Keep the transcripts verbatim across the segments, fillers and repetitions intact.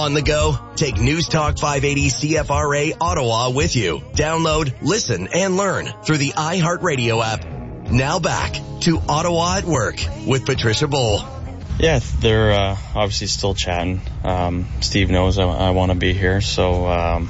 On the go? Take News Talk five eighty C F R A Ottawa with you. Download, listen, and learn through the iHeartRadio app. Now back to Ottawa at Work with Patricia Bowl. Yeah, they're uh, obviously still chatting. Um, Steve knows I, I want to be here, so um,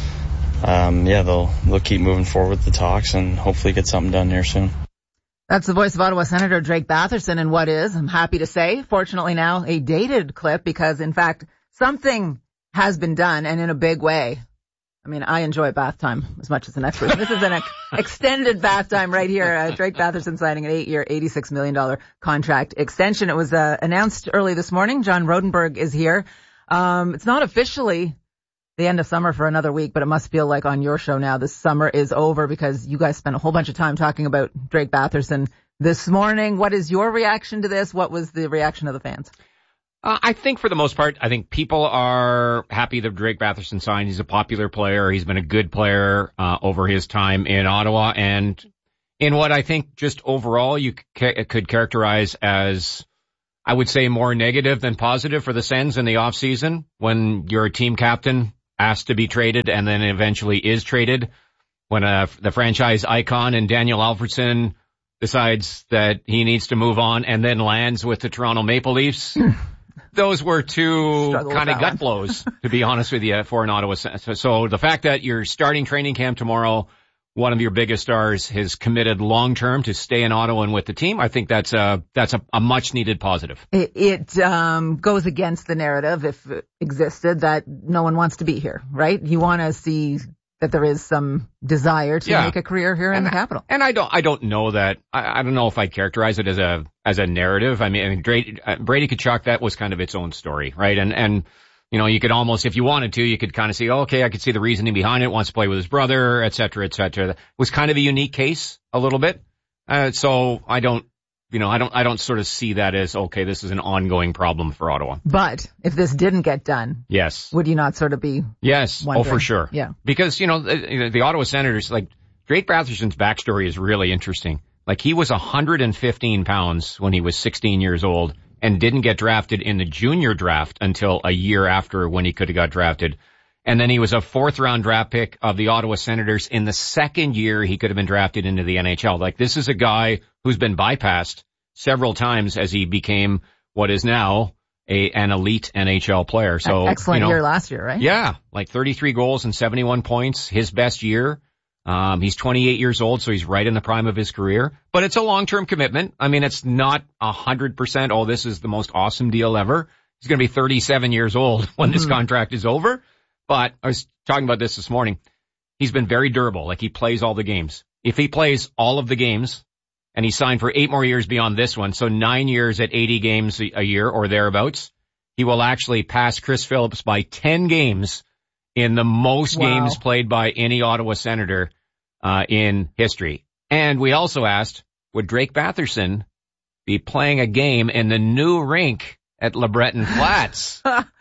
um, yeah, they'll they'll keep moving forward with the talks and hopefully get something done here soon. That's the voice of Ottawa Senator Drake Batherson in what is, I'm happy to say, fortunately now, a dated clip because, in fact, something has been done and in a big way. I mean, I enjoy bath time as much as the next person. This is an ex- extended bath time right here. Uh, Drake Batherson signing an eight-year, eighty-six million dollars contract extension. It was uh, announced early this morning. John Rodenberg is here. Um, it's not officially the end of summer for another week, but it must feel like on your show now this summer is over because you guys spent a whole bunch of time talking about Drake Batherson this morning. What is your reaction to this? What was the reaction of the fans? Uh, I think for the most part, I think people are happy that Drake Batherson signed. He's a popular player. He's been a good player uh, over his time in Ottawa. And in what I think just overall you ca- could characterize as, I would say, more negative than positive for the Sens in the offseason when you're a team captain asked to be traded and then eventually is traded. When uh, the franchise icon and Daniel Alfredson decides that he needs to move on and then lands with the Toronto Maple Leafs. Those were two kind of gut one. blows, to be honest with you, for an Ottawa. So, so the fact that you're starting training camp tomorrow, one of your biggest stars has committed long term to stay in Ottawa and with the team, I think that's a that's a, a much needed positive. It, it um, goes against the narrative, if it existed, that no one wants to be here, right? You want to see that there is some desire to yeah. make a career here and, in the capital. And I don't, I don't know that, I, I don't know if I'd characterize it as a, as a narrative. I mean, I mean Brady, uh, Brady Tkachuk, that was kind of its own story, right? And, and, you know, you could almost, if you wanted to, you could kind of see, oh, okay, I could see the reasoning behind it, wants to play with his brother, et cetera, et cetera. It was kind of a unique case a little bit. Uh, so I don't, you know, I don't, I don't sort of see that as, okay, this is an ongoing problem for Ottawa. But if this didn't get done, yes, would you not sort of be? Yes. wondering? Oh, for sure. Yeah. Because, you know, the, the Ottawa Senators, like, Drake Batherson's backstory is really interesting. Like, he was one hundred fifteen pounds when he was sixteen years old and didn't get drafted in the junior draft until a year after when he could have got drafted. And then he was a fourth round draft pick of the Ottawa Senators in the second year he could have been drafted into the N H L. Like, this is a guy who's been bypassed several times as he became what is now a, an elite N H L player. So, excellent you know, year last year, right? Yeah. Like thirty-three goals and seventy-one points, his best year. Um, he's twenty-eight years old, so he's right in the prime of his career, but it's a long-term commitment. I mean, it's not a hundred percent. Oh, this is the most awesome deal ever. He's going to be thirty-seven years old when this mm-hmm. contract is over. But I was talking about this this morning. He's been very durable. Like, he plays all the games. If he plays all of the games and he signed for eight more years beyond this one, so nine years at eighty games a year or thereabouts, he will actually pass Chris Phillips by ten games in the most wow. games played by any Ottawa Senator uh in history. And we also asked, would Drake Batherson be playing a game in the new rink at LeBreton Flats?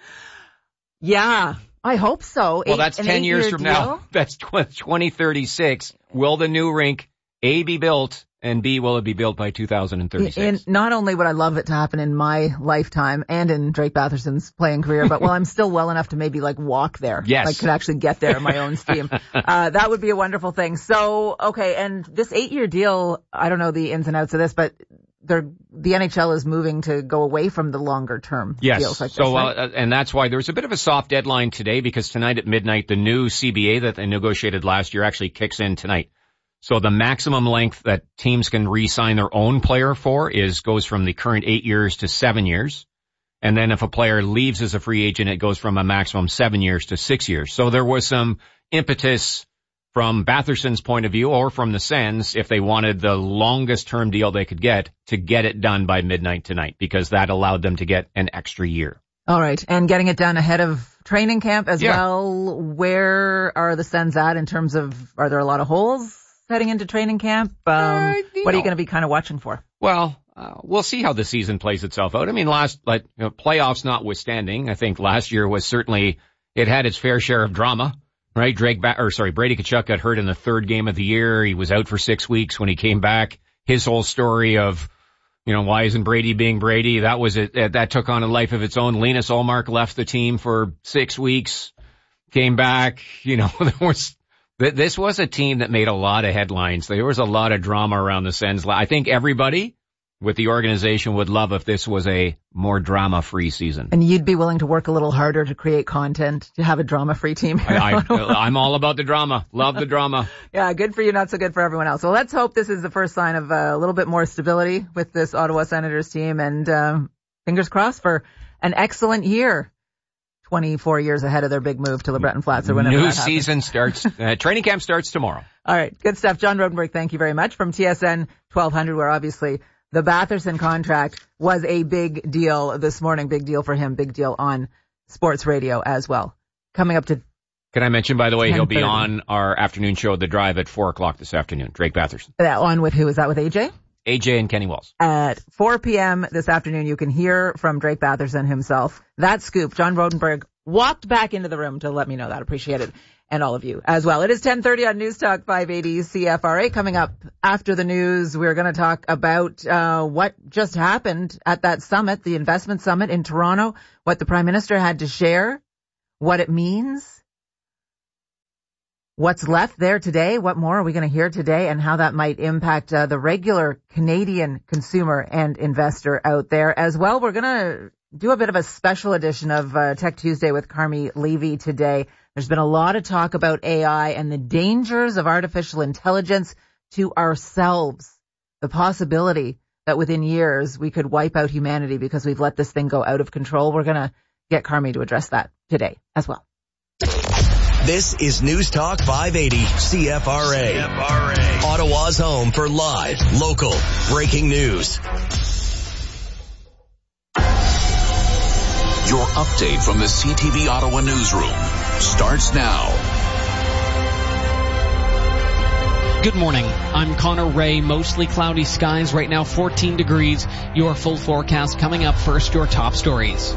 Yeah, I hope so. Well, eight, that's ten years from deal? now. That's twenty thirty-six. Will the new rink A, be built, and B, will it be built by two thousand thirty-six? And not only would I love it to happen in my lifetime and in Drake Batherson's playing career, but well, I'm still well enough to maybe like walk there. Yes. Like could actually get there in my own steam. Uh, that would be a wonderful thing. So, okay. And this eight year deal, I don't know the ins and outs of this, but they're, the N H L is moving to go away from the longer term yes. deals like so, this. Right? Uh, and that's why there's a bit of a soft deadline today, because tonight at midnight, the new C B A that they negotiated last year actually kicks in tonight. So the maximum length that teams can re-sign their own player for is goes from the current eight years to seven years. And then if a player leaves as a free agent, it goes from a maximum seven years to six years. So there was some impetus from Batherson's point of view or from the Sens if they wanted the longest term deal they could get to get it done by midnight tonight, because that allowed them to get an extra year. All right. And getting it done ahead of training camp as yeah. well. Where are the Sens at in terms of, are there a lot of holes heading into training camp? Um, uh, what know. are you going to be kind of watching for? Well, uh, we'll see how the season plays itself out. I mean, last, like, you know, playoffs notwithstanding, I think last year was certainly, it had its fair share of drama, right? Drake, ba- or sorry, Brady Tkachuk got hurt in the third game of the year. He was out for six weeks when he came back. His whole story of, You know, why isn't Brady being Brady? That was it. That took on a life of its own. Linus Ullmark left the team for six weeks, came back. You know, there was, this was a team that made a lot of headlines. There was a lot of drama around the Sens. I think everybody with the organization would love if this was a more drama-free season. And you'd be willing to work a little harder to create content, to have a drama-free team. I, I, I'm all about the drama. Love the drama. Yeah, good for you, not so good for everyone else. Well, let's hope this is the first sign of uh, a little bit more stability with this Ottawa Senators team, and um, fingers crossed for an excellent year. twenty-four years ahead of their big move to LeBreton Flats or whenever New that happens. season starts, uh, training camp starts tomorrow. All right, good stuff. John Rodenberg, thank you very much from T S N twelve hundred, where obviously the Batherson contract was a big deal this morning. Big deal for him. Big deal on sports radio as well. Coming up to Can I mention, by the way, he'll be ten thirty on our afternoon show, The Drive, at four o'clock this afternoon. Drake Batherson. that one with who? Is that with A J? A J and Kenny Walls. At four p.m. this afternoon, you can hear from Drake Batherson himself. That scoop, John Rodenberg walked back into the room to let me know that. Appreciate it. And all of you as well. It is ten thirty on News Talk five eighty C F R A. Coming up after the news, we're going to talk about uh what just happened at that summit, the investment summit in Toronto, what the Prime Minister had to share, what it means, what's left there today, what more are we going to hear today, and how that might impact uh, the regular Canadian consumer and investor out there as well. We're going to do a bit of a special edition of uh, Tech Tuesday with Carmi Levy today. There's been a lot of talk about A I and the dangers of artificial intelligence to ourselves. The possibility that within years we could wipe out humanity because we've let this thing go out of control. We're going to get Carmi to address that today as well. This is News Talk five eighty C F R A. C F R A. Ottawa's home for live, local, breaking news. Your update from the C T V Ottawa newsroom starts now. Good morning. I'm Connor Ray. Mostly cloudy skies right now, fourteen degrees. Your full forecast coming up. First, your top stories.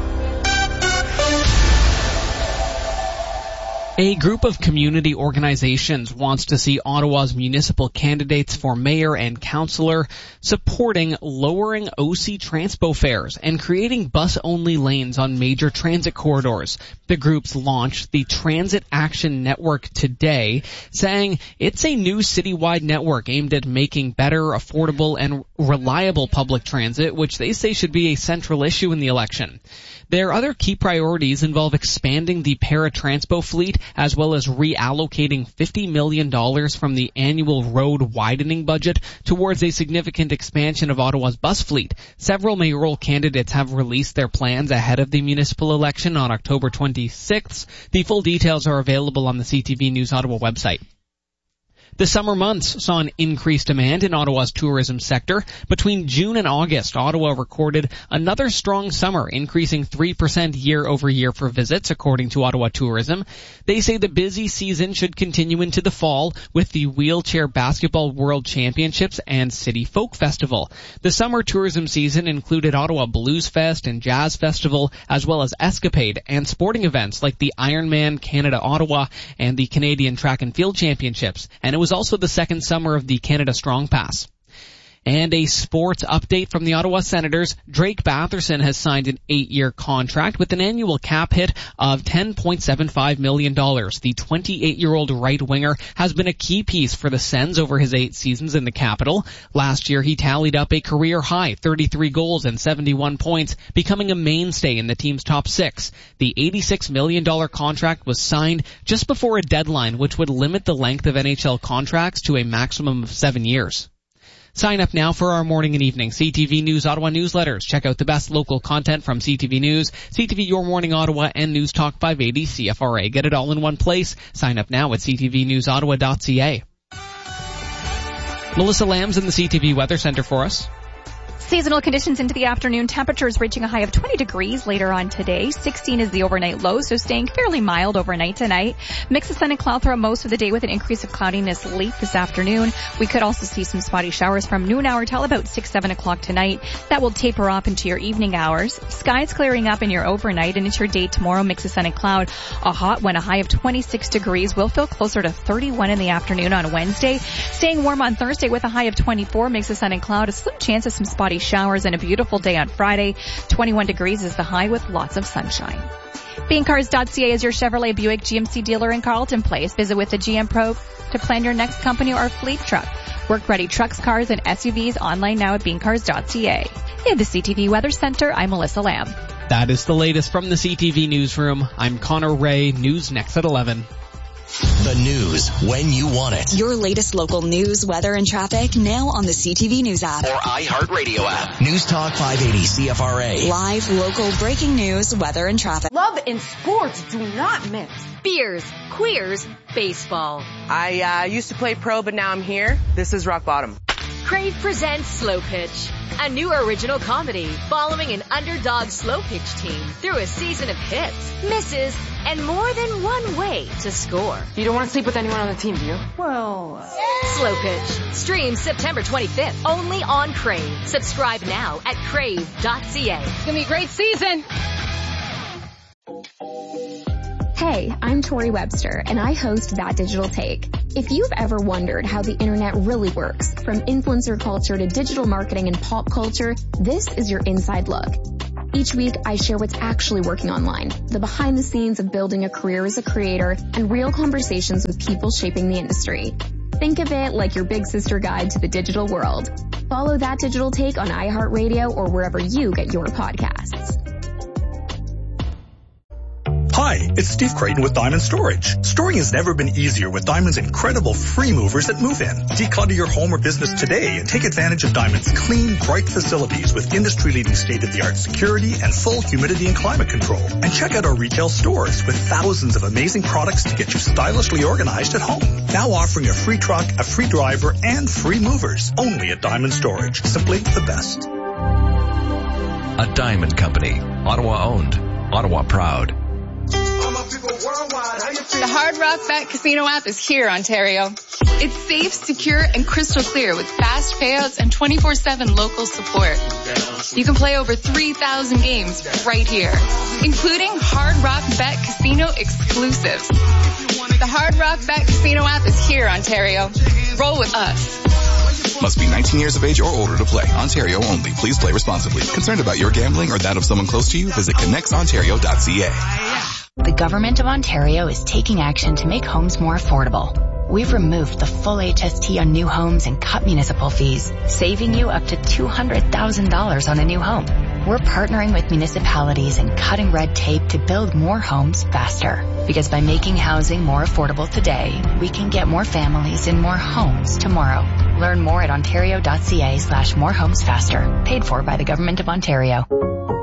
A group of community organizations wants to see Ottawa's municipal candidates for mayor and councillor supporting lowering O C Transpo fares and creating bus-only lanes on major transit corridors. The groups launched the Transit Action Network today, saying it's a new citywide network aimed at making better, affordable, and reliable public transit, which they say should be a central issue in the election. Their other key priorities involve expanding the paratranspo fleet as well as reallocating fifty million dollars from the annual road widening budget towards a significant expansion of Ottawa's bus fleet. Several mayoral candidates have released their plans ahead of the municipal election on October twenty-sixth. The full details are available on the C T V News Ottawa website. The summer months saw an increased demand in Ottawa's tourism sector. Between June and August, Ottawa recorded another strong summer, increasing three percent year over year for visits, according to Ottawa Tourism. They say the busy season should continue into the fall with the Wheelchair Basketball World Championships and City Folk Festival. The summer tourism season included Ottawa Blues Fest and Jazz Festival, as well as Escapade and sporting events like the Ironman Canada Ottawa and the Canadian Track and Field Championships. And it was also the second summer of the Canada Strong Pass. And a sports update from the Ottawa Senators. Drake Batherson has signed an eight-year contract with an annual cap hit of ten point seven five million dollars. The twenty-eight-year-old right-winger has been a key piece for the Sens over his eight seasons in the capital. Last year, he tallied up a career-high thirty-three goals and seventy-one points, becoming a mainstay in the team's top six. The eighty-six million dollars contract was signed just before a deadline which would limit the length of N H L contracts to a maximum of seven years. Sign up now for our morning and evening C T V News Ottawa newsletters. Check out the best local content from C T V News, C T V Your Morning Ottawa, and News Talk five eighty C F R A. Get it all in one place. Sign up now at c t v news ottawa dot c a. Melissa Lamb's in the C T V Weather Center for us. Seasonal conditions into the afternoon. Temperatures reaching a high of twenty degrees later on today. sixteen is the overnight low, so staying fairly mild overnight tonight. Mix of sun and cloud throughout most of the day with an increase of cloudiness late this afternoon. We could also see some spotty showers from noon hour till about six, seven o'clock tonight. That will taper off into your evening hours. Skies clearing up in your overnight and into your day tomorrow. Mix of sun and cloud. A hot one, a high of twenty-six degrees. Will feel closer to thirty-one in the afternoon on Wednesday. Staying warm on Thursday with a high of twenty-four. Mix of sun and cloud. A slim chance of some spotty Scattered showers and a beautiful day on Friday. twenty-one degrees is the high with lots of sunshine. Bean Cars dot C A is your Chevrolet Buick G M C dealer in Carlton Place. Visit with a G M Pro to plan your next company or fleet truck. Work-ready trucks, cars, and S U Vs online now at Bean Cars dot C A. In the C T V Weather Center, I'm Melissa Lamb. That is the latest from the C T V Newsroom. I'm Connor Ray. News next at eleven. The news when you want it. Your latest local news, weather, and traffic now on the C T V News app. Or iHeartRadio app. News Talk five eighty C F R A. Live, local, breaking news, weather, and traffic. Love and sports do not mix. Beers, queers, baseball. I uh, used to play pro, but now I'm here. This is rock bottom. Crave presents Slow Pitch, a new original comedy following an underdog slow pitch team through a season of hits, misses, and more than one way to score. You don't want to sleep with anyone on the team, do you? Well, Slow Pitch streams September twenty-fifth only on Crave. Subscribe now at crave dot C A. It's gonna be a great season. Hey, I'm Tori Webster, and I host That Digital Take. If you've ever wondered how the internet really works, from influencer culture to digital marketing and pop culture, this is your inside look. Each week, I share what's actually working online, the behind the scenes of building a career as a creator, and real conversations with people shaping the industry. Think of it like your big sister guide to the digital world. Follow That Digital Take on iHeartRadio or wherever you get your podcasts. Hi, it's Steve Creighton with Diamond Storage. Storing has never been easier with Diamond's incredible free movers that move in. Declutter your home or business today and take advantage of Diamond's clean, bright facilities with industry-leading state-of-the-art security and full humidity and climate control. And check out our retail stores with thousands of amazing products to get you stylishly organized at home. Now offering a free truck, a free driver, and free movers. Only at Diamond Storage. Simply the best. A Diamond Company. Ottawa owned. Ottawa proud. The Hard Rock Bet Casino app is here, Ontario. It's safe, secure, and crystal clear with fast payouts and twenty-four seven local support. You can play over three thousand games right here, including Hard Rock Bet Casino exclusives. The Hard Rock Bet Casino app is here, Ontario. Roll with us. Must be nineteen years of age or older to play. Ontario only. Please play responsibly. Concerned about your gambling or that of someone close to you? Visit connects ontario dot c a. The Government of Ontario is taking action to make homes more affordable. We've removed the full H S T on new homes and cut municipal fees, saving you up to two hundred thousand dollars on a new home. We're partnering with municipalities and cutting red tape to build more homes faster. Because by making housing more affordable today, we can get more families in more homes tomorrow. Learn more at ontario dot c a slash more homes faster. Paid for by the Government of Ontario.